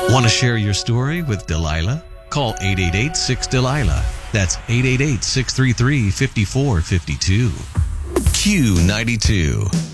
Want to share your story with Delilah? Call 888-6-DELILAH. That's 888-633-5452. Q92.